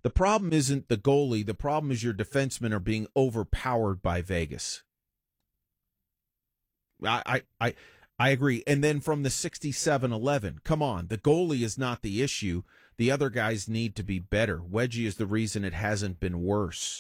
The problem isn't the goalie. The problem is your defensemen are being overpowered by Vegas. I agree. And then from the 67-11, come on, the goalie is not the issue. The other guys need to be better. Wedgie is the reason it hasn't been worse.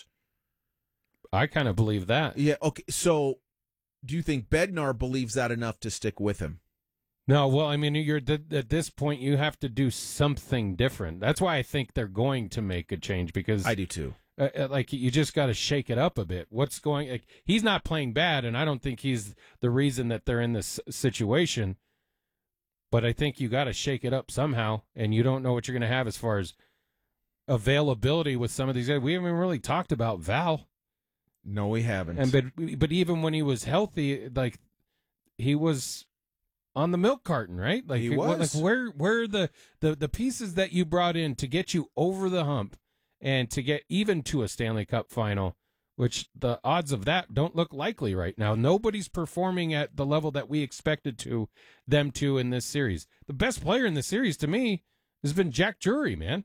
I kind of believe that. Yeah, okay. So do you think Bednar believes that enough to stick with him? No, well, I mean, at this point, you have to do something different. That's why I think they're going to make a change, because I do too. Like, you just got to shake it up a bit. What's going? Like, he's not playing bad, and I don't think he's the reason that they're in this situation. But I think you got to shake it up somehow, and you don't know what you're going to have as far as availability with some of these guys. We haven't really talked about Val. No, we haven't. And but even when he was healthy, like, he was on the milk carton, right? Like, he was. Like, where are the pieces that you brought in to get you over the hump and to get even to a Stanley Cup final, which the odds of that don't look likely right now. Nobody's performing at the level that we expected them to in this series. The best player in the series, to me, has been Jack Drury, man.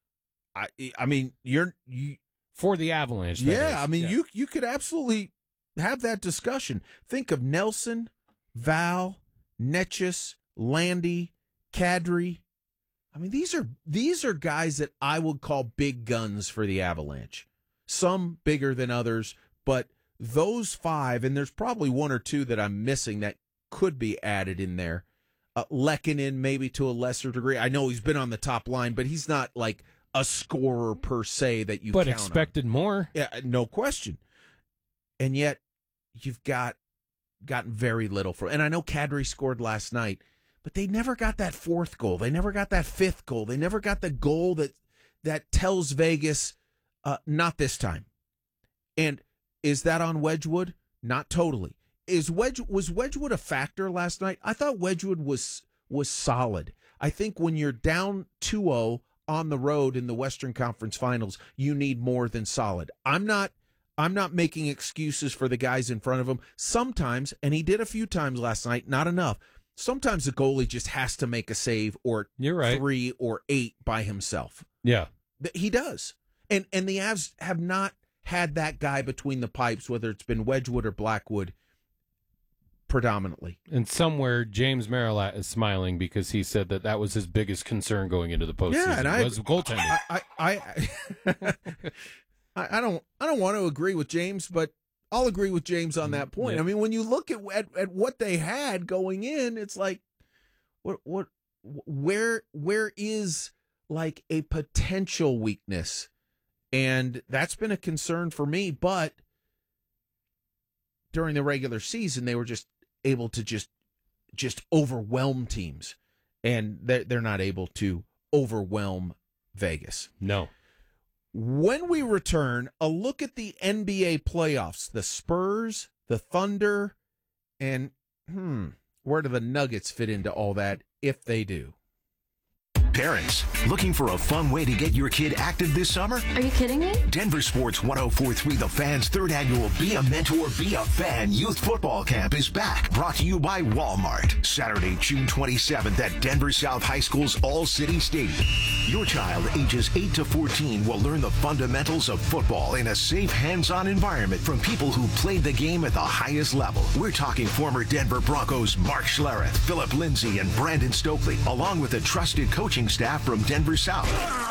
I mean, you for the Avalanche. Yeah, I mean, yeah. You could absolutely have that discussion. Think of Nelson, Val, Netchus, Landy, Kadri. I mean, these are guys that I would call big guns for the Avalanche. Some bigger than others, but those five, and there's probably one or two that I'm missing that could be added in there. Lehkonen maybe to a lesser degree. I know he's been on the top line, but he's not like a scorer per se that you but count expected on. More. Yeah, no question. And yet you've gotten very little for. And I know Kadri scored last night, but they never got that fourth goal. They never got that fifth goal. They never got the goal that tells Vegas, not this time. And is that on Wedgwood? Not totally. Was Wedgwood a factor last night? I thought Wedgwood was solid. I think when you're down 2-0 on the road in the Western Conference Finals, you need more than solid. I'm not making excuses for the guys in front of him. Sometimes, and he did a few times last night, not enough. Sometimes the goalie just has to make a save or You're right. 3 or 8 by himself. Yeah. He does. And the Avs have not had that guy between the pipes, whether it's been Wedgwood or Blackwood, predominantly. And somewhere James Merilatt is smiling because he said that was his biggest concern going into the postseason. Yeah, and was goaltending. I don't want to agree with James, but I'll agree with James on that point. Yeah. I mean, when you look at what they had going in, it's like, where is like a potential weakness? And that's been a concern for me, but during the regular season, they were just able to just overwhelm teams, and they're not able to overwhelm Vegas. No. When we return, a look at the NBA playoffs, the Spurs, the Thunder, and where do the Nuggets fit into all that, if they do? Parents, looking for a fun way to get your kid active this summer? Are you kidding me? Denver Sports 104.3 The Fan's third annual Be a Mentor, Be a Fan Youth Football Camp is back. Brought to you by Walmart. Saturday, June 27th at Denver South High School's All-City Stadium. Your child, ages 8 to 14, will learn the fundamentals of football in a safe, hands-on environment from people who played the game at the highest level. We're talking former Denver Broncos Mark Schlereth, Philip Lindsay, and Brandon Stokely, along with a trusted coaching staff from Denver South.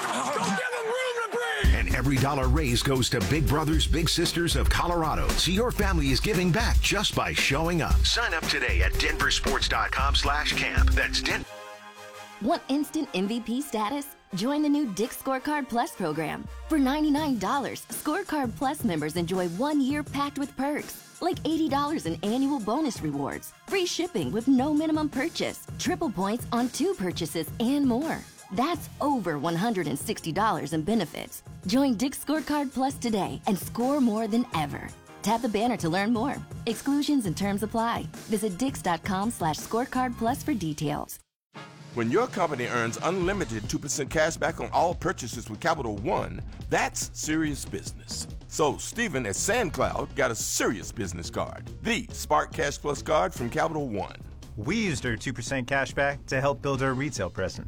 And every dollar raised goes to Big Brothers Big Sisters of Colorado. So your family is giving back just by showing up. Sign up today at denversports.com/camp. That's Denver. Want instant MVP status? Join the new Dick's Scorecard Plus program. For $99, Scorecard Plus members enjoy 1 year packed with perks, like $80 in annual bonus rewards, free shipping with no minimum purchase, triple points on 2 purchases, and more. That's over $160 in benefits. Join Dick's Scorecard Plus today and score more than ever. Tap the banner to learn more. Exclusions and terms apply. Visit dix.com/scorecard plus for details. When your company earns unlimited 2% cash back on all purchases with Capital One, that's serious business. So Stephen at SandCloud got a serious business card, the Spark Cash Plus card from Capital One. We used our 2% cash back to help build our retail presence.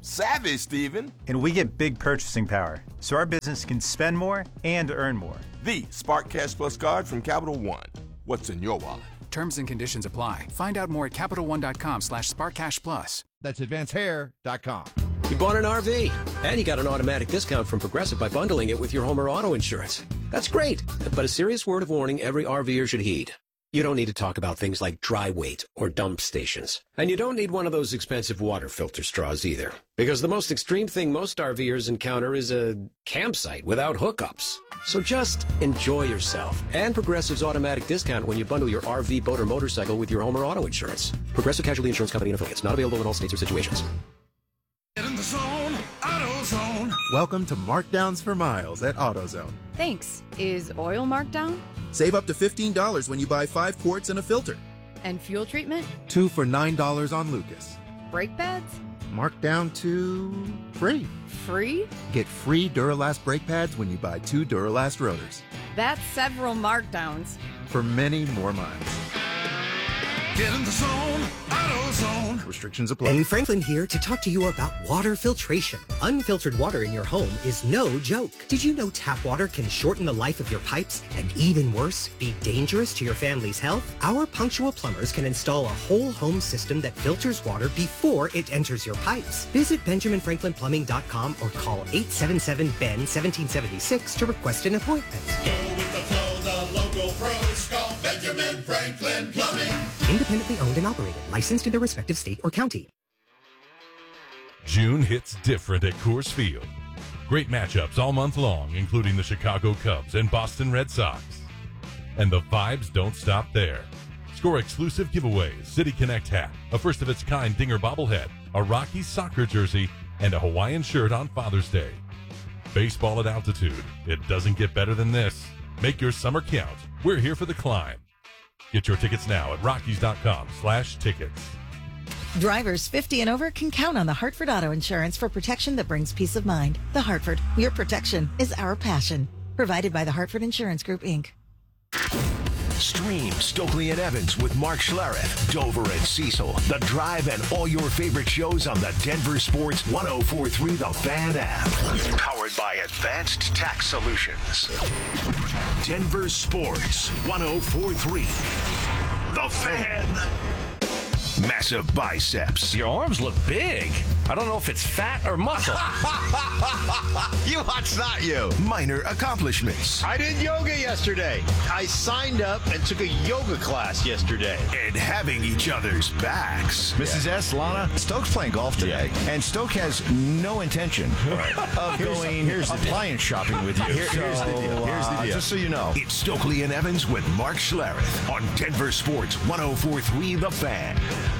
Savvy, Steven. And we get big purchasing power, so our business can spend more and earn more. The Spark Cash Plus card from Capital One. What's in your wallet? Terms and conditions apply. Find out more at CapitalOne.com/SparkCashPlus. That's AdvanceHair.com. You bought an RV, and you got an automatic discount from Progressive by bundling it with your home or auto insurance. That's great, but a serious word of warning every RVer should heed. You don't need to talk about things like dry weight or dump stations. And you don't need one of those expensive water filter straws either. Because the most extreme thing most RVers encounter is a campsite without hookups. So just enjoy yourself and Progressive's automatic discount when you bundle your RV, boat, or motorcycle with your home or auto insurance. Progressive Casualty Insurance Company and affiliates. Not available in all states or situations. Get in the zone, AutoZone. Welcome to Markdowns for Miles at AutoZone. Thanks. Is oil marked down? Save up to $15 when you buy 5 quarts and a filter. And fuel treatment? 2 for $9 on Lucas. Brake pads? Marked down to free. Free? Get free Duralast brake pads when you buy 2 Duralast rotors. That's several markdowns. For many more miles. Get in the zone, AutoZone. Restrictions apply. And Franklin here to talk to you about water filtration. Unfiltered water in your home is no joke. Did you know tap water can shorten the life of your pipes and, even worse, be dangerous to your family's health? Our punctual plumbers can install a whole home system that filters water before it enters your pipes. Visit BenjaminFranklinPlumbing.com or call 877-BEN-1776 to request an appointment. Go with the flow, the local pros call Benjamin Franklin Plumbing. Independently owned and operated, licensed in their respective state or county. June hits different at Coors Field. Great matchups all month long, including the Chicago Cubs and Boston Red Sox. And the vibes don't stop there. Score exclusive giveaways, City Connect hat, a first-of-its-kind Dinger bobblehead, a Rockies soccer jersey, and a Hawaiian shirt on Father's Day. Baseball at altitude. It doesn't get better than this. Make your summer count. We're here for the climb. Get your tickets now at Rockies.com/tickets. Drivers 50 and over can count on the Hartford Auto Insurance for protection that brings peace of mind. The Hartford, your protection is our passion. Provided by the Hartford Insurance Group, Inc. Stream Stokely and Evans with Mark Schlereth, Dover and Cecil, The Drive, and all your favorite shows on the Denver Sports 104.3 The Fan app. Powered by Advanced Tax Solutions. Denver Sports 104.3 The Fan. Massive biceps. Your arms look big. I don't know if it's fat or muscle. It's not you. Minor accomplishments. I did yoga yesterday. I signed up and took a yoga class yesterday. And having each other's backs. Mrs. S, Lana, Stoke's playing golf today. Yeah. And Stoke has no intention of going appliance shopping with you. Here's the deal. Just so you know. It's Stokely and Evans with Mark Schlereth on Denver Sports 104.3 The Fan.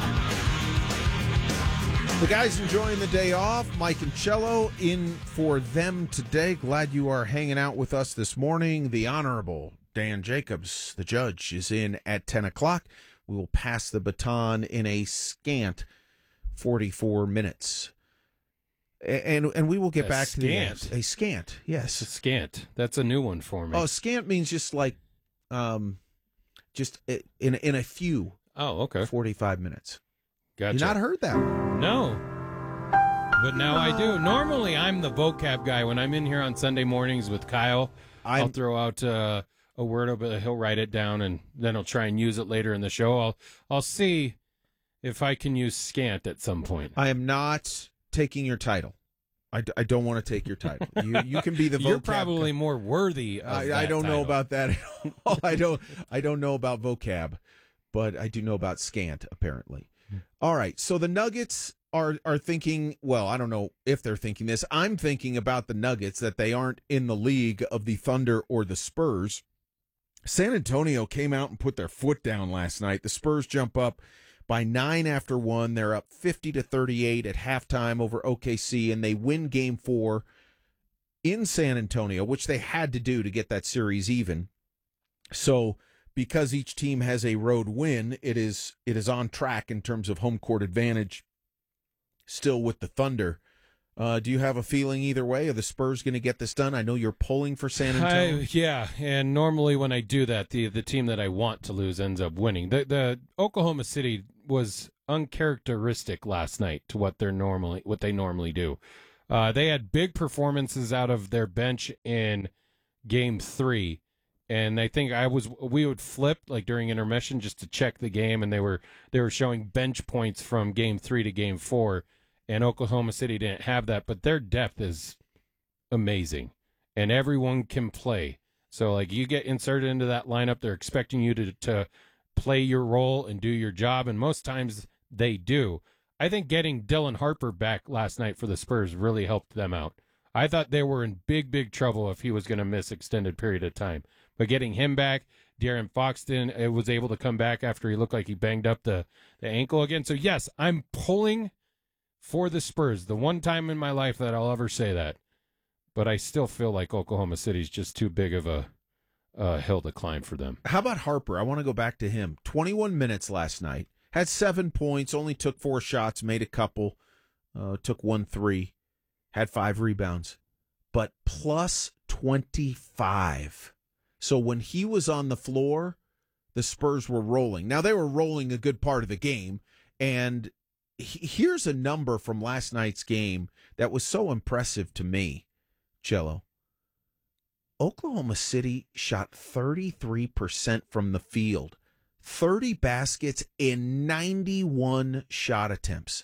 The guys enjoying the day off. Mike and Cello in for them today. Glad you are hanging out with us this morning. The Honorable Dan Jacobs, the judge, is in at 10 o'clock. We will pass the baton in a scant 44 minutes. And we will get back to the end. A scant, yes. A scant. That's a new one for me. Oh, scant means just like, just in a few. Oh, okay. 45 minutes. Gotcha. You not heard that? No. But now I do. Normally, I'm the vocab guy. When I'm in here on Sunday mornings with Kyle, I'll throw out a word, but he'll write it down, and then he'll try and use it later in the show. I'll see if I can use scant at some point. I am not taking your title. I don't want to take your title. You can be the vocab. You're probably more worthy of I don't know about that at all. I don't know about vocab, but I do know about scant, apparently. All right, so the Nuggets are thinking, well, I don't know if they're thinking this. I'm thinking about the Nuggets, that they aren't in the league of the Thunder or the Spurs. San Antonio came out and put their foot down last night. The Spurs jump up by 9 after 1. They're up 50-38 at halftime over OKC, and they win Game 4 in San Antonio, which they had to do to get that series even. So because each team has a road win, it is on track in terms of home court advantage still with the Thunder. Do you have a feeling either way? Are the Spurs going to get this done? I know you're pulling for San Antonio. Yeah, and normally when I do that, the team that I want to lose ends up winning. The Oklahoma City was uncharacteristic last night to what they normally do. They had big performances out of their bench in Game 3, and I think we would flip like during intermission just to check the game, and they were showing bench points from Game 3 to Game 4, and Oklahoma City didn't have that, but their depth is amazing, and everyone can play. So like you get inserted into that lineup, they're expecting you to play your role and do your job, and most times they do. I think getting Dylan Harper back last night for the Spurs really helped them out. I thought they were in big, big trouble if he was going to miss extended period of time. But getting him back, De'Aaron Foxton was able to come back after he looked like he banged up the ankle again. So, yes, I'm pulling for the Spurs. The one time in my life that I'll ever say that. But I still feel like Oklahoma City's just too big of a hill to climb for them. How about Harper? I want to go back to him. 21 minutes last night. Had 7 points, only took 4 shots, made a couple, took 1 3, had 5 rebounds, but plus 25. So when he was on the floor, the Spurs were rolling. Now, they were rolling a good part of the game, and here's a number from last night's game that was so impressive to me, Cello. Oklahoma City shot 33% from the field. 30 baskets in 91 shot attempts,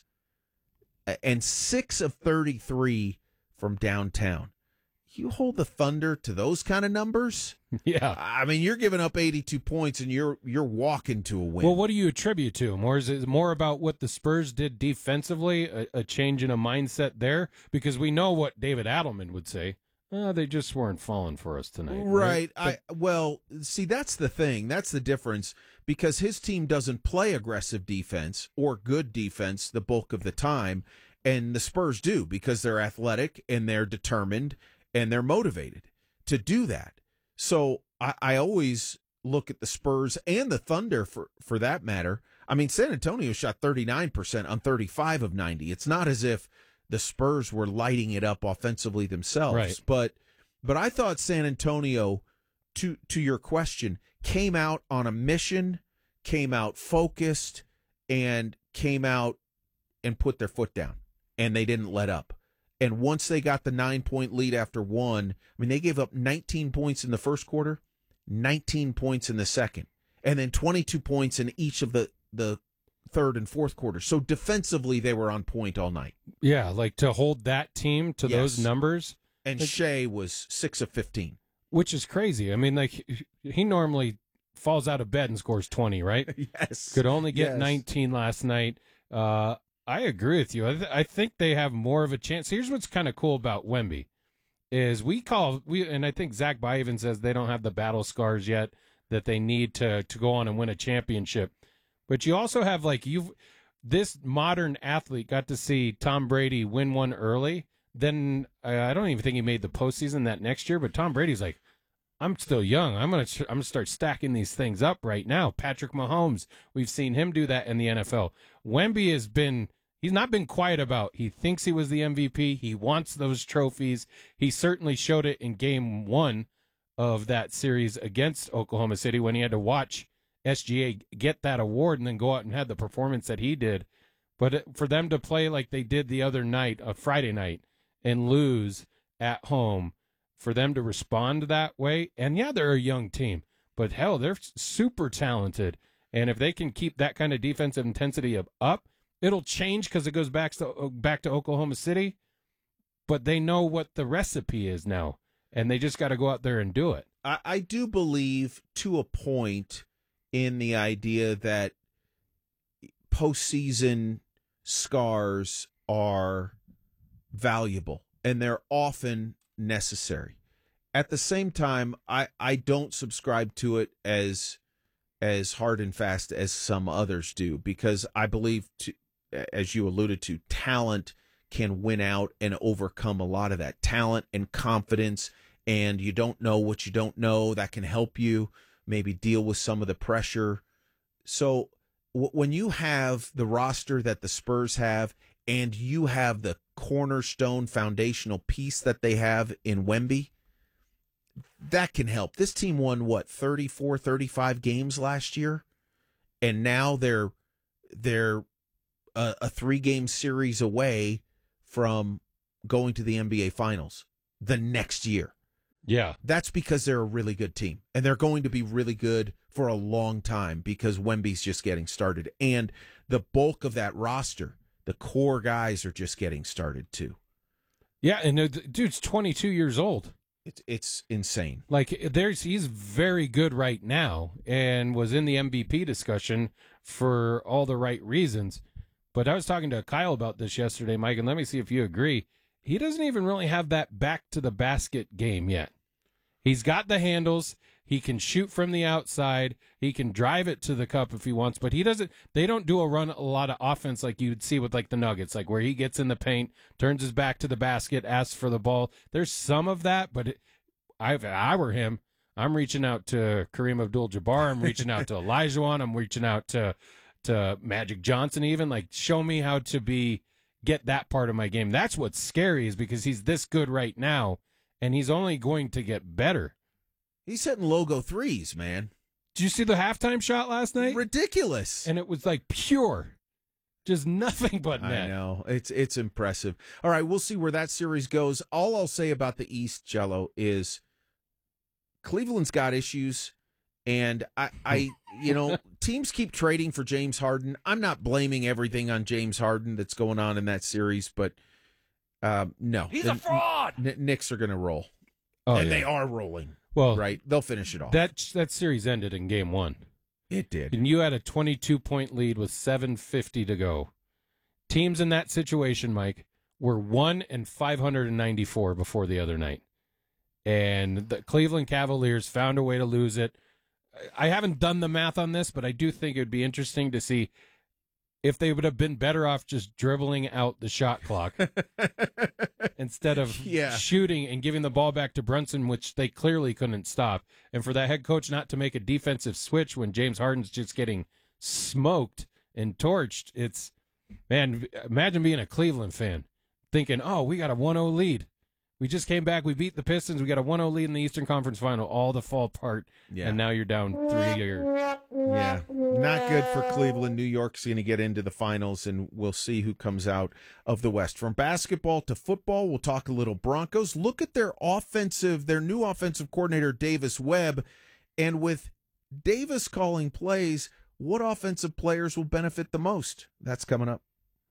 and 6 of 33 from downtown. You hold the Thunder to those kind of numbers? Yeah. I mean, you're giving up 82 points, and you're walking to a win. Well, what do you attribute to him? Or is it more about what the Spurs did defensively, a change in a mindset there? Because we know what David Adelman would say. They just weren't falling for us tonight. Right. Well, see, that's the thing. That's the difference, because his team doesn't play aggressive defense or good defense the bulk of the time, and the Spurs do, because they're athletic and they're determined and they're motivated to do that. So I always look at the Spurs and the Thunder for that matter. I mean, San Antonio shot 39% on 35 of 90. It's not as if the Spurs were lighting it up offensively themselves. Right. But I thought San Antonio, to your question, came out on a mission, came out focused, and came out and put their foot down, and they didn't let up. And once they got the 9-point lead after one, I mean, they gave up 19 points in the first quarter, 19 points in the second, and then 22 points in each of the third and fourth quarter. So defensively, they were on point all night. Yeah, like to hold that team to those numbers. And like, Shea was 6 of 15. Which is crazy. I mean, like, he normally falls out of bed and scores 20, right? Yes. Could only get 19 last night. I agree with you. I think they have more of a chance. Here's what's kind of cool about Wemby is and I think Zach By even says they don't have the battle scars yet that they need to go on and win a championship. But you also have this modern athlete got to see Tom Brady win one early. Then I don't even think he made the postseason that next year. But Tom Brady's like, I'm still young. I'm gonna start stacking these things up right now. Patrick Mahomes, we've seen him do that in the NFL. Wemby he's not been quiet about. He thinks he was the MVP. He wants those trophies. He certainly showed it in Game 1 of that series against Oklahoma City when he had to watch SGA get that award and then go out and have the performance that he did. But for them to play like they did the other night, Friday night, and lose at home, for them to respond that way, and yeah, they're a young team, but hell, they're super talented. And if they can keep that kind of defensive intensity up, it'll change because it goes back to Oklahoma City. But they know what the recipe is now, and they just got to go out there and do it. I do believe to a point in the idea that postseason scars are valuable and they're often necessary. At the same time, I don't subscribe to it as hard and fast as some others do, because I believe, as you alluded to, talent can win out and overcome a lot of that. Talent and confidence, and you don't know what you don't know, that can help you maybe deal with some of the pressure. So when you have the roster that the Spurs have, and you have the cornerstone foundational piece that they have in Wemby, that can help. This team won, 34, 35 games last year, and now they're a 3-game series away from going to the NBA Finals the next year. Yeah. That's because they're a really good team, and they're going to be really good for a long time because Wemby's just getting started. And the bulk of that roster, the core guys, are just getting started too. Yeah, and the dude's 22 years old. It's insane. Like, he's very good right now and was in the MVP discussion for all the right reasons. But I was talking to Kyle about this yesterday, Mike, and let me see if you agree. He doesn't even really have that back-to-the-basket game yet. He's got the handles. He can shoot from the outside. He can drive it to the cup if he wants, but he doesn't. They don't do a lot of offense like you'd see with like the Nuggets, like where he gets in the paint, turns his back to the basket, asks for the ball. There's some of that, but if I were him, I'm reaching out to Kareem Abdul-Jabbar. I'm reaching out to Olajuwon. I'm reaching out to Magic Johnson even. Like, show me how to get that part of my game. That's what's scary, is because he's this good right now, and he's only going to get better. He's hitting logo threes, man. Did you see the halftime shot last night? Ridiculous. And it was like pure. Just nothing but net. I know. It's impressive. All right, we'll see where that series goes. All I'll say about the East, Jello, is Cleveland's got issues, and I teams keep trading for James Harden. I'm not blaming everything on James Harden that's going on in that series, but no. He's a fraud! Knicks are going to roll. Oh, and yeah. they are rolling. Well, right, they'll finish it off. That series ended in game 1. It did. And you had a 22-point lead with 7:50 to go. Teams in that situation, Mike, were 1-594 before the other night. And the Cleveland Cavaliers found a way to lose it. I haven't done the math on this, but I do think it would be interesting to see if they would have been better off just dribbling out the shot clock instead of shooting and giving the ball back to Brunson, which they clearly couldn't stop. And for that head coach not to make a defensive switch when James Harden's just getting smoked and torched, imagine being a Cleveland fan thinking, oh, we got a 1-0 lead. We just came back. We beat the Pistons. We got a 1-0 lead in the Eastern Conference Final. All to fall apart. Yeah. And now you're down 3 years. Yeah. Not good for Cleveland. New York's going to get into the finals, and we'll see who comes out of the West. From basketball to football, we'll talk a little Broncos. Look at their new offensive coordinator, Davis Webb. And with Davis calling plays, what offensive players will benefit the most? That's coming up.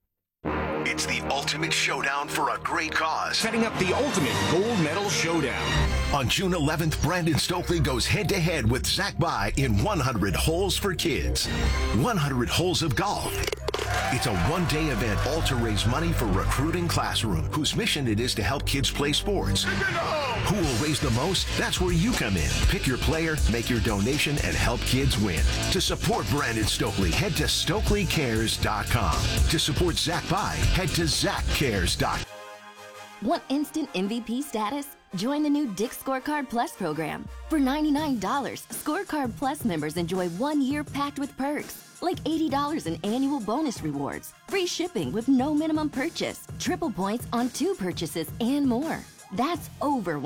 It's the ultimate showdown for a great cause. Setting up the ultimate gold medal showdown. On June 11th, Brandon Stokely goes head-to-head with Zach By in 100 Holes for Kids. 100 holes of golf. It's a one-day event all to raise money for Recruiting Classroom, whose mission it is to help kids play sports. Who will raise the most? That's where you come in. Pick your player, make your donation, and help kids win. To support Brandon Stokely, head to StokelyCares.com. To support Zach By, head to ZachCares.com. Want instant MVP status? Join the new Dick's Scorecard Plus program. For $99, Scorecard Plus members enjoy 1 year packed with perks, like $80 in annual bonus rewards, free shipping with no minimum purchase, triple points on 2 purchases, and more. That's over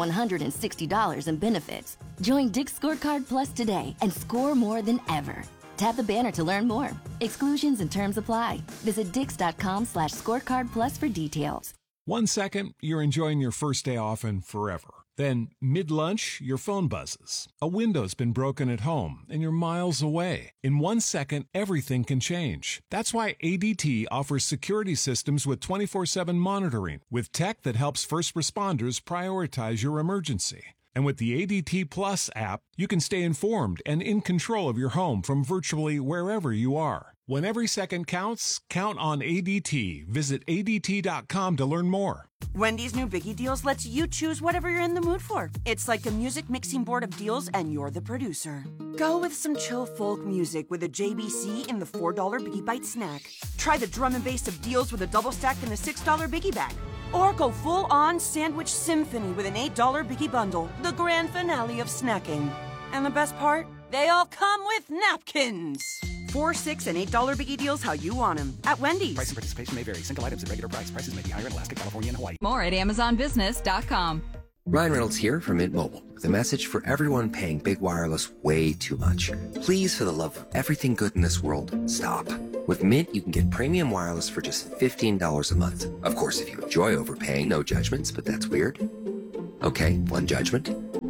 $160 in benefits. Join Dick's Scorecard Plus today and score more than ever. Tap the banner to learn more. Exclusions and terms apply. Visit dix.com/scorecard plus for details. 1 second, you're enjoying your first day off and forever. Then, mid-lunch, your phone buzzes. A window's been broken at home, and you're miles away. In 1 second, everything can change. That's why ADT offers security systems with 24/7 monitoring, with tech that helps first responders prioritize your emergency. And with the ADT Plus app, you can stay informed and in control of your home from virtually wherever you are. When every second counts, count on ADT. Visit ADT.com to learn more. Wendy's new Biggie Deals lets you choose whatever you're in the mood for. It's like a music mixing board of deals, and you're the producer. Go with some chill folk music with a JBC in the $4 Biggie Bite snack. Try the drum and bass of deals with a double stack in the $6 Biggie Bag. Or go full-on sandwich symphony with an $8 Biggie Bundle, the grand finale of snacking. And the best part? They all come with napkins. $4, $6, and $8 Biggie Deals how you want them at Wendy's. Price and participation may vary. Single items at regular price. Prices may be higher in Alaska, California, and Hawaii. More at AmazonBusiness.com. Ryan Reynolds here from Mint Mobile with a message for everyone paying big wireless way too much. Please, for the love of everything good in this world, stop. With Mint, you can get premium wireless for just $15 a month. Of course, if you enjoy overpaying, no judgments, but that's weird. Okay, one judgment.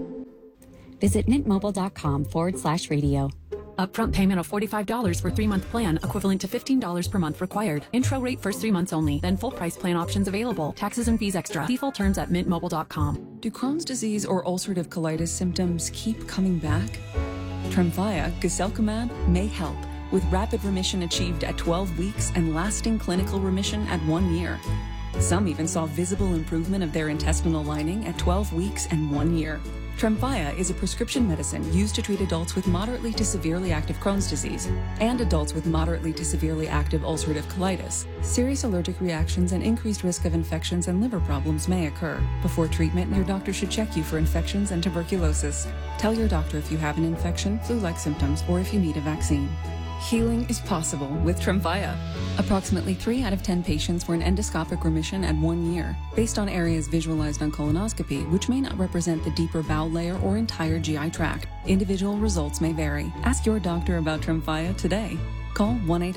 Visit mintmobile.com/radio. Upfront payment of $45 for 3-month plan, equivalent to $15 per month required. Intro rate first 3 months only, then full price plan options available. Taxes and fees extra. See full terms at mintmobile.com. Do Crohn's disease or ulcerative colitis symptoms keep coming back? Tremfya, guselkumab, may help, with rapid remission achieved at 12 weeks and lasting clinical remission at 1 year. Some even saw visible improvement of their intestinal lining at 12 weeks and 1 year. Tremfya is a prescription medicine used to treat adults with moderately to severely active Crohn's disease and adults with moderately to severely active ulcerative colitis. Serious allergic reactions and increased risk of infections and liver problems may occur. Before treatment, your doctor should check you for infections and tuberculosis. Tell your doctor if you have an infection, flu-like symptoms, or if you need a vaccine. Healing is possible with Tremfya. Approximately 3 out of 10 patients were in endoscopic remission at 1 year, based on areas visualized on colonoscopy, which may not represent the deeper bowel layer or entire GI tract. Individual results may vary. Ask your doctor about Tremfya today. Call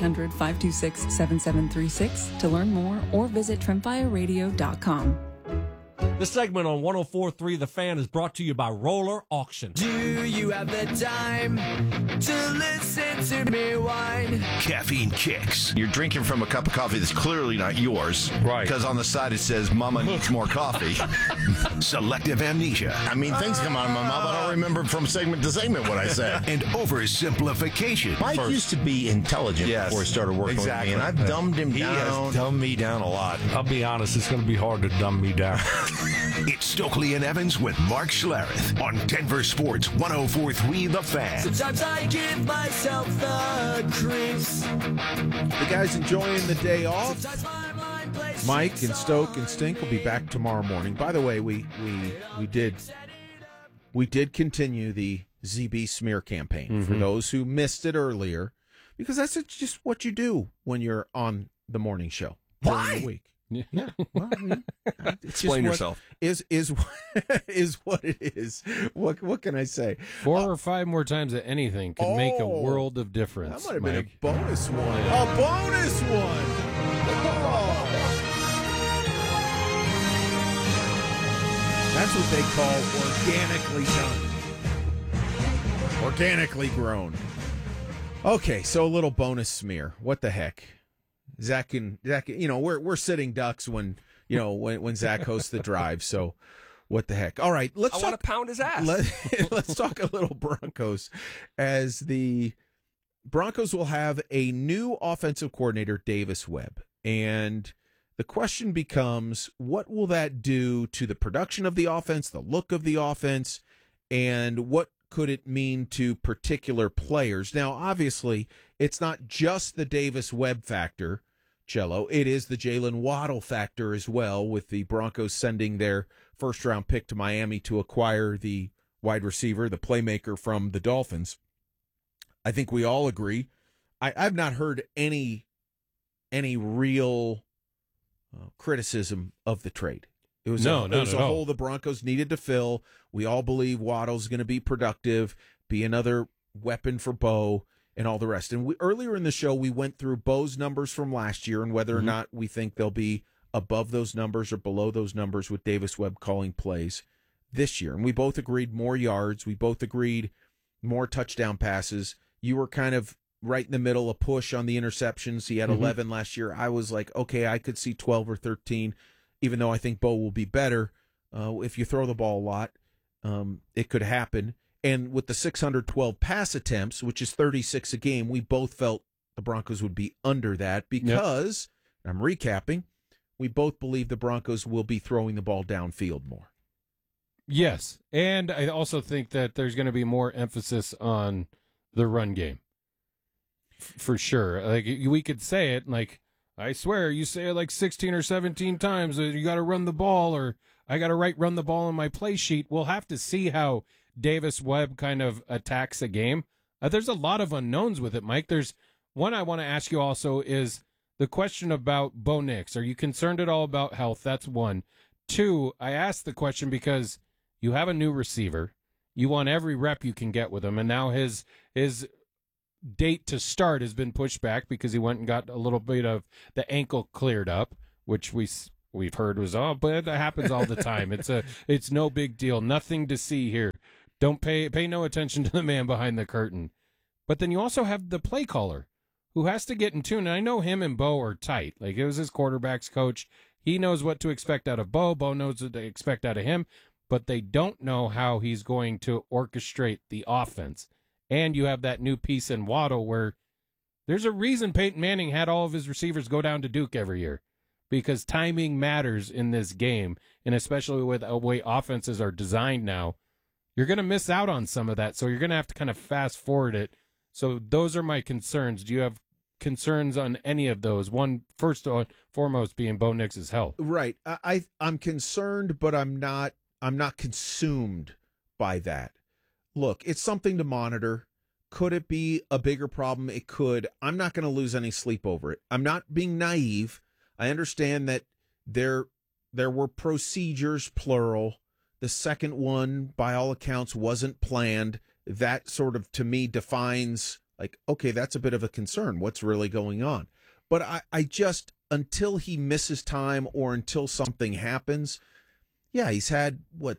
1-800-526-7736 to learn more or visit tremfyaradio.com. This segment on 104.3 The Fan is brought to you by Roller Auction. Do you have the time to listen to me whine? Caffeine Kicks. You're drinking from a cup of coffee that's clearly not yours. Right. Because on the side it says, Mama needs more coffee. Selective amnesia. I mean, things come out of my mouth. I don't remember from segment to segment what I said. And oversimplification. Mike used to be intelligent before he started working with me, and I've dumbed him down. He has dumbed me down a lot. I'll be honest, it's going to be hard to dumb me down. It's Stokely and Evans with Mark Schlereth on Denver Sports 104.3 The Fan. Sometimes I give myself the creeps. The guys enjoying the day off. Mike and Stoke and Stink will be back tomorrow morning. By the way, we did continue the ZB smear campaign for those who missed it earlier, because that's just what you do when you're on the morning show during the week. Yeah, well, I mean, explain yourself. Is what it is. What can I say? 4 or 5 more times at anything can make a world of difference. That might have been a bonus one. A bonus one. Oh. That's what they call organically done. Organically grown. Okay, so a little bonus smear. What the heck? Zach, we're sitting ducks when Zach hosts the drive. So, what the heck? All right, I want to pound his ass. Let's talk a little Broncos, as the Broncos will have a new offensive coordinator, Davis Webb, and the question becomes, what will that do to the production of the offense, the look of the offense, and what could it mean to particular players? Now, obviously, it's not just the Davis Webb factor, Cello. It is the Jalen Waddle factor as well, with the Broncos sending their first-round pick to Miami to acquire the wide receiver, the playmaker from the Dolphins. I think we all agree. I've not heard any real criticism of the trade. It was a hole the Broncos needed to fill. We all believe Waddle's going to be productive, be another weapon for Bo, and all the rest. And earlier in the show, we went through Bo's numbers from last year and whether or not we think they'll be above those numbers or below those numbers with Davis Webb calling plays this year. And we both agreed more yards. We both agreed more touchdown passes. You were kind of right in the middle, a push on the interceptions. He had 11 last year. I was like, okay, I could see 12 or 13. Even though I think Bo will be better, if you throw the ball a lot, it could happen. And with the 612 pass attempts, which is 36 a game, we both felt the Broncos would be under that because, I'm recapping, we both believe the Broncos will be throwing the ball downfield more. Yes, and I also think that there's going to be more emphasis on the run game. For sure. Like, we could say it like, I swear, you say it like 16 or 17 times, you got to run the ball, or I got to run the ball on my play sheet. We'll have to see how Davis Webb kind of attacks a game. There's a lot of unknowns with it, Mike. There's one I want to ask you also is the question about Bo Nix. Are you concerned at all about health? That's one. Two, I asked the question because You have a new receiver. You want every rep you can get with him, and now his date to start has been pushed back because he went and got a little bit of the ankle cleared up, which we've heard was, but that happens all the time. It's no big deal. Nothing to see here. Don't pay no attention to the man behind the curtain. But then you also have the play caller who has to get in tune. And I know him and Bo are tight. Like, it was his quarterback's coach. He knows what to expect out of Bo. Bo knows what to expect out of him. But they don't know how he's going to orchestrate the offense. And you have that new piece in Waddle where there's a reason Peyton Manning had all of his receivers go down to Duke every year, because timing matters in this game. And especially with the way offenses are designed now, you're going to miss out on some of that. So you're going to have to kind of fast forward it. So those are my concerns. Do you have concerns on any of those? One, first and foremost, being Bo Nix's health. Right. I'm concerned, but I'm not consumed by that. Look, it's something to monitor. Could it be a bigger problem? It could. I'm not going to lose any sleep over it. I'm not being naive. I understand that there were procedures, plural. The second one, by all accounts, wasn't planned. That sort of, to me, defines, like, okay, that's a bit of a concern. What's really going on? But I just, until he misses time or until something happens, yeah, he's had,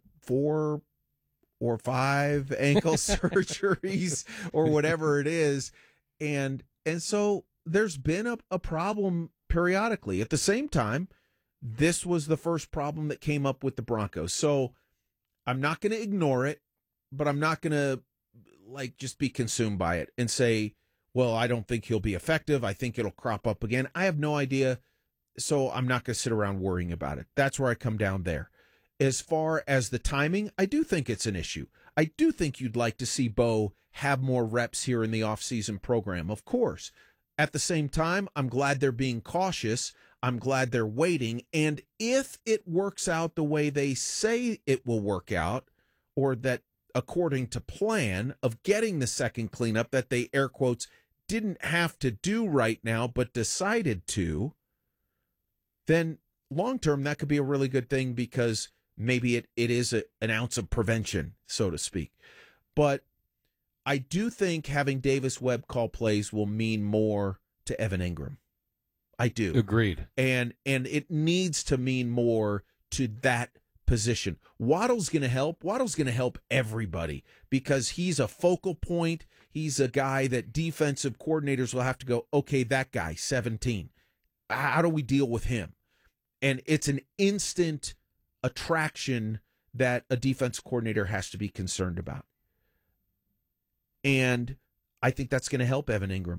4 or 5 ankle surgeries or whatever it is. And so there's been a problem periodically. At the same time, this was the first problem that came up with the Broncos. So I'm not going to ignore it, but I'm not going to just be consumed by it and say, well, I don't think he'll be effective. I think it'll crop up again. I have no idea. So I'm not going to sit around worrying about it. That's where I come down there. As far as the timing, I do think it's an issue. I do think you'd like to see Bo have more reps here in the offseason program, of course. At the same time, I'm glad they're being cautious. I'm glad they're waiting. And if it works out the way they say it will work out, or that according to plan of getting the second cleanup that they, air quotes, didn't have to do right now but decided to, then long term that could be a really good thing, because maybe it is an ounce of prevention, so to speak. But I do think having Davis Webb call plays will mean more to Evan Ingram. I do. Agreed. And it needs to mean more to that position. Waddle's going to help. Waddle's going to help everybody because he's a focal point. He's a guy that defensive coordinators will have to go, okay, that guy, 17. How do we deal with him? And it's an instant attraction that a defense coordinator has to be concerned about. And I think that's going to help Evan Ingram.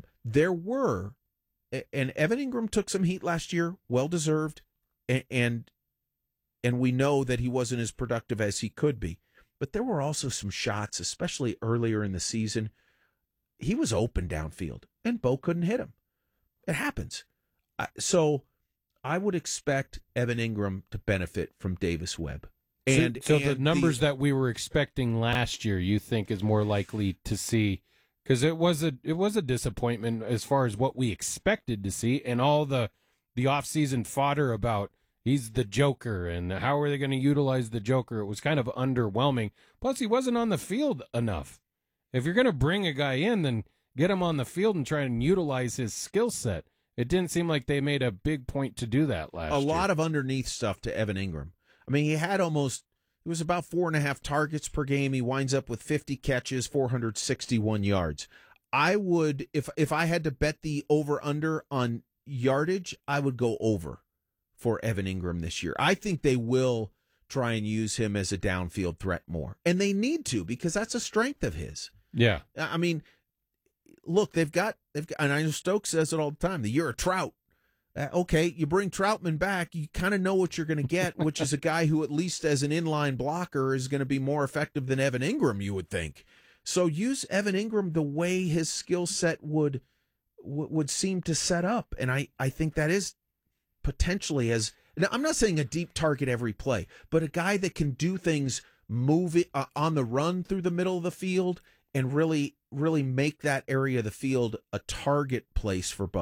And Evan Ingram took some heat last year, well-deserved, and we know that he wasn't as productive as he could be. But there were also some shots, especially earlier in the season. He was open downfield, and Bo couldn't hit him. It happens. So I would expect Evan Ingram to benefit from Davis Webb. And so the numbers that we were expecting last year, you think is more likely to see, because it was a disappointment as far as what we expected to see, and all the offseason fodder about he's the Joker and how are they going to utilize the Joker. It was kind of underwhelming. Plus, he wasn't on the field enough. If you're going to bring a guy in, then get him on the field and try and utilize his skill set. It didn't seem like they made a big point to do that last year. A lot of underneath stuff to Evan Ingram. I mean, he was about 4.5 targets per game. He winds up with 50 catches, 461 yards. I would, if I had to bet the over-under on yardage, I would go over for Evan Ingram this year. I think they will try and use him as a downfield threat more. And they need to, because that's a strength of his. Yeah. I mean, look, they've got, and I know Stokes says it all the time, the year of Trout. Okay, you bring Troutman back, you kind of know what you're going to get, which is a guy who, at least as an inline blocker, is going to be more effective than Evan Ingram, you would think. So use Evan Ingram the way his skill set would seem to set up. And I think that is potentially as, now I'm not saying a deep target every play, but a guy that can do things, move it on the run through the middle of the field and really make that area of the field a target place for Bo.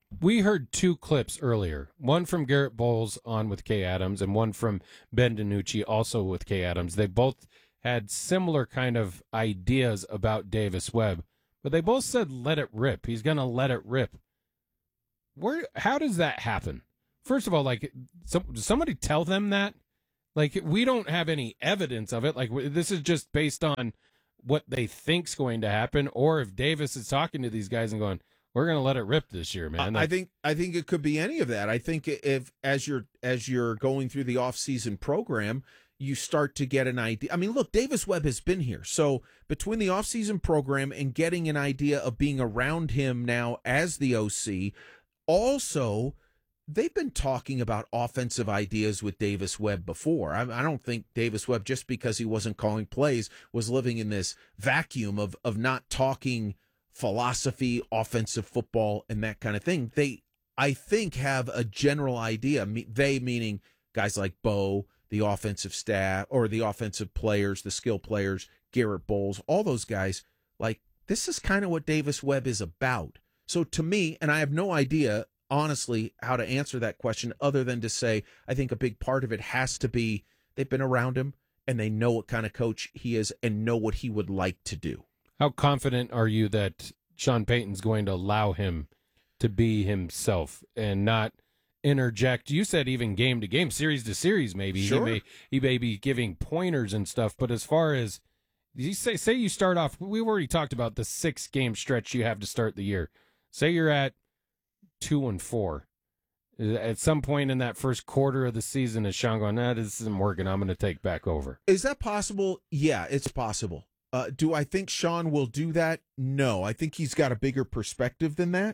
We heard two clips earlier, one from Garrett Bowles on with Kay Adams and one from Ben DiNucci also with Kay Adams. They both had similar kind of ideas about Davis Webb, but they both said let it rip. He's going to let it rip. How does that happen? First of all, like, does somebody tell them that? Like, we don't have any evidence of it. Like, this is just based on what they think's going to happen, or if Davis is talking to these guys and going, we're going to let it rip this year, man. I think it could be any of that. I think if as you're going through the offseason program, you start to get an idea. I mean, look, Davis Webb has been here. So between the offseason program and getting an idea of being around him now as the OC, also they've been talking about offensive ideas with Davis Webb before. I don't think Davis Webb, just because he wasn't calling plays, was living in this vacuum of not talking philosophy, offensive football, and that kind of thing. They, I think, have a general idea. They meaning guys like Bo, the offensive staff, or the offensive players, the skill players, Garrett Bowles, all those guys. Like, this is kind of what Davis Webb is about. So to me, and I have no idea, honestly, how to answer that question other than to say I think a big part of it has to be they've been around him and they know what kind of coach he is and know what he would like to do. How confident are you that Sean Payton's going to allow him to be himself and not interject? You said even game to game, series to series, maybe. Sure. He may be giving pointers and stuff, but as far as you say you start off, we've already talked about the 6-game stretch you have to start the year. Say you're at 2-4. At some point in that first quarter of the season, is Sean going, this isn't working, I'm going to take back over? Is that possible? Yeah, it's possible. Do I think Sean will do that? No. I think he's got a bigger perspective than that.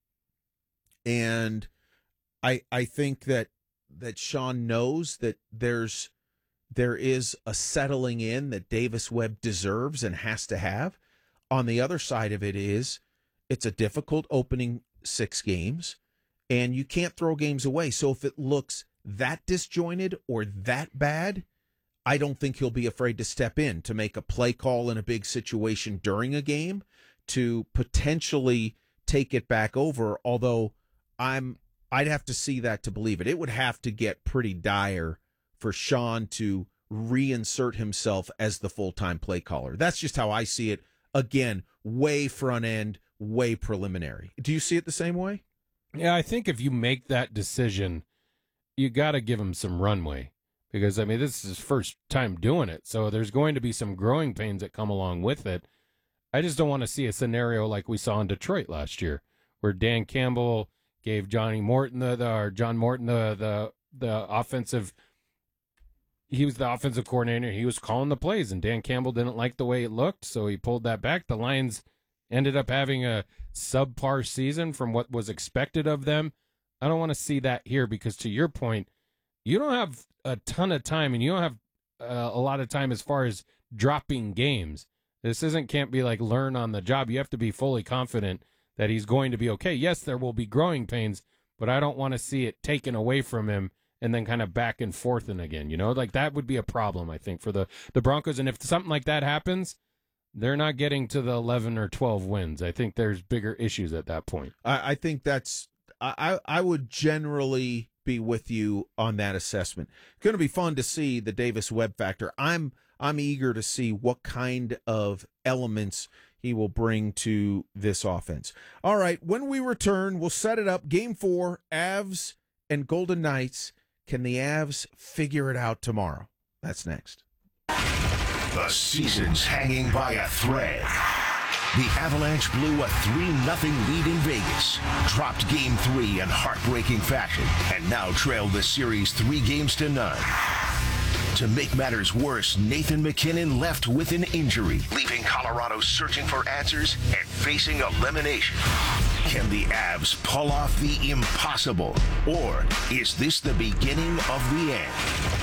And I think that Sean knows that there is a settling in that Davis Webb deserves and has to have. On the other side of it is, it's a difficult opening 6 games, and you can't throw games away. So if it looks that disjointed or that bad, I don't think he'll be afraid to step in to make a play call in a big situation during a game to potentially take it back over. Although I'd have to see that to believe it. It would have to get pretty dire for Sean to reinsert himself as the full-time play caller. That's just how I see it. Again, way front end, way preliminary. Do you see it the same way? Yeah, I think if you make that decision, you got to give him some runway. Because, I mean, this is his first time doing it, so there's going to be some growing pains that come along with it. I just don't want to see a scenario like we saw in Detroit last year, where Dan Campbell gave John Morton the offensive. He was the offensive coordinator. He was calling the plays, and Dan Campbell didn't like the way it looked, so he pulled that back. The Lions ended up having a subpar season from what was expected of them. I don't want to see that here because, to your point, you don't have a ton of time, and you don't have a lot of time as far as dropping games. This can't be like learn on the job. You have to be fully confident that he's going to be okay. Yes, there will be growing pains, but I don't want to see it taken away from him and then kind of back and forth and again. Like that would be a problem, I think, for the Broncos. And if something like that happens, they're not getting to the 11 or 12 wins. I think there's bigger issues at that point. I think that's I would generally be with you on that assessment. It's going to be fun to see the Davis Webb factor. I'm eager to see what kind of elements he will bring to this offense. All right, when we return, we'll set it up. Game 4, Avs and Golden Knights. Can the Avs figure it out tomorrow? That's next. The season's hanging by a thread. The Avalanche blew a 3-0 lead in Vegas, dropped Game 3 in heartbreaking fashion, and now trailed the series 3-0. To make matters worse, Nathan MacKinnon left with an injury, leaving Colorado searching for answers and facing elimination. Can the Avs pull off the impossible, or is this the beginning of the end?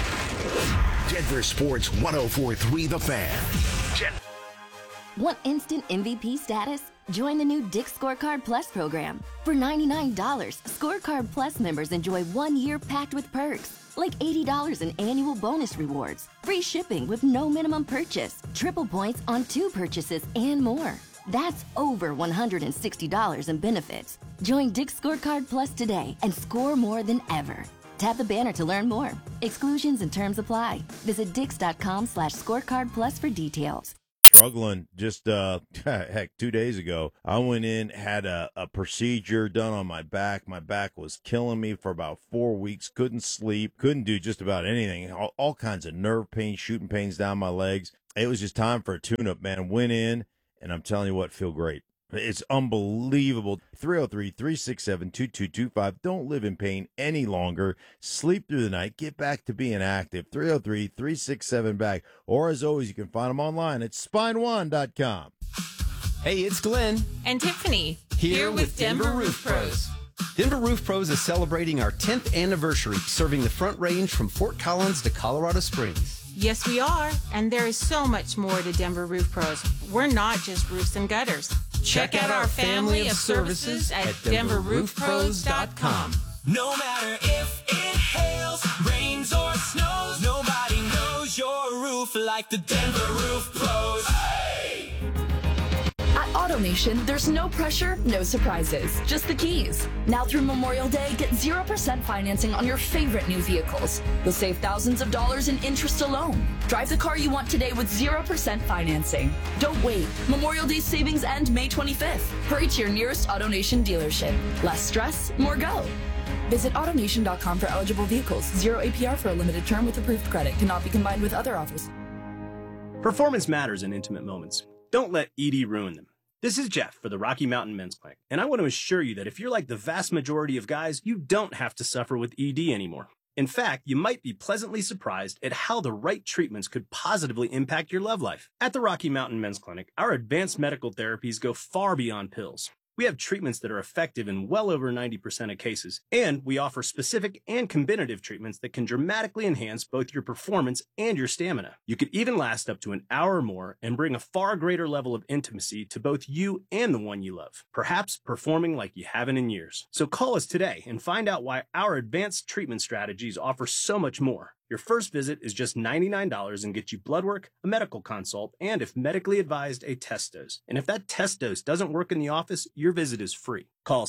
Denver Sports 104.3 The Fan. Want instant MVP status? Join the new Dick's Scorecard Plus program. For $99, Scorecard Plus members enjoy 1 year packed with perks, like $80 in annual bonus rewards, free shipping with no minimum purchase, triple points on 2 purchases, and more. That's over $160 in benefits. Join Dick's Scorecard Plus today and score more than ever. Tap the banner to learn more. Exclusions and terms apply. Visit dix.com/scorecard plus for details. Struggling just, heck, 2 days ago. I went in, had a procedure done on my back. My back was killing me for about 4 weeks. Couldn't sleep, couldn't do just about anything. All kinds of nerve pain, shooting pains down my legs. It was just time for a tune-up, man. Went in, and I'm telling you what, feel great. It's unbelievable. 303-367-2225. Don't live in pain any longer. Sleep through the night. Get back to being active. 303-367-BACK. Or, as always, you can find them online at spine1.com. Hey, it's Glenn. And Tiffany. Here with Denver Roof Pros. Denver Roof Pros is celebrating our 10th anniversary, serving the Front Range from Fort Collins to Colorado Springs. Yes, we are. And there is so much more to Denver Roof Pros. We're not just roofs and gutters. Check out our family of services at denverroofpros.com. No matter if it hails, rains, or snows, nobody knows your roof like the Denver Roof Pros. Hey! At AutoNation, there's no pressure, no surprises, just the keys. Now through Memorial Day, get 0% financing on your favorite new vehicles. You'll save thousands of dollars in interest alone. Drive the car you want today with 0% financing. Don't wait. Memorial Day savings end May 25th. Hurry to your nearest AutoNation dealership. Less stress, more go. Visit AutoNation.com for eligible vehicles. 0 APR for a limited term with approved credit. Cannot be combined with other offers. Performance matters in intimate moments. Don't let ED ruin them. This is Jeff for the Rocky Mountain Men's Clinic, and I want to assure you that if you're like the vast majority of guys, you don't have to suffer with ED anymore. In fact, you might be pleasantly surprised at how the right treatments could positively impact your love life. At the Rocky Mountain Men's Clinic, our advanced medical therapies go far beyond pills. We have treatments that are effective in well over 90% of cases, and we offer specific and combinative treatments that can dramatically enhance both your performance and your stamina. You could even last up to an hour or more and bring a far greater level of intimacy to both you and the one you love, perhaps performing like you haven't in years. So call us today and find out why our advanced treatment strategies offer so much more. Your first visit is just $99 and gets you blood work, a medical consult, and if medically advised, a test dose. And if that test dose doesn't work in the office, your visit is free. Call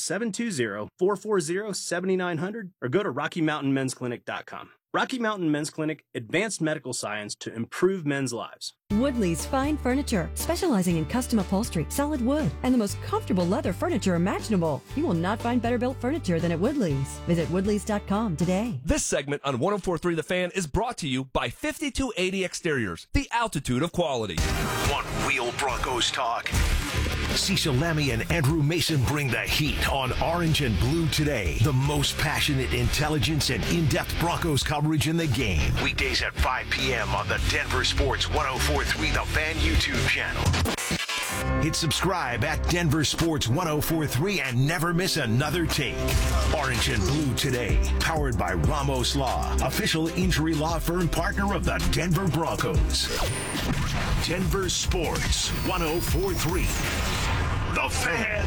720-440-7900 or go to RockyMountainMen'sClinic.com. Rocky Mountain Men's Clinic, advanced medical science to improve men's lives. Woodley's Fine Furniture, specializing in custom upholstery, solid wood, and the most comfortable leather furniture imaginable. You will not find better built furniture than at Woodley's. Visit Woodleys.com today. This segment on 104.3 The Fan is brought to you by 5280 Exteriors, the altitude of quality. One Wheel Broncos talk. Cecil Lammy and Andrew Mason bring the heat on Orange and Blue Today. The most passionate intelligence and in-depth Broncos coverage in the game. Weekdays at 5 p.m. on the Denver Sports 104.3 The Fan YouTube channel. Hit subscribe at Denver Sports 104.3 and never miss another take. Orange and Blue Today, powered by Ramos Law, official injury law firm partner of the Denver Broncos. Denver Sports 104.3. The Fan.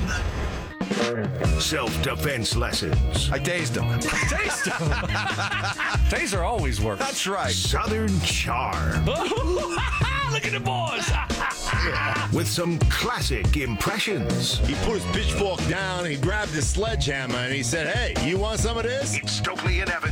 Self-defense lessons. I tased him. Taste him. Taser always works. That's right. Southern charm. Look at the boys. With some classic impressions. He put his pitchfork down, he grabbed his sledgehammer, and he said, "Hey, you want some of this?" It's Stokely and Evans.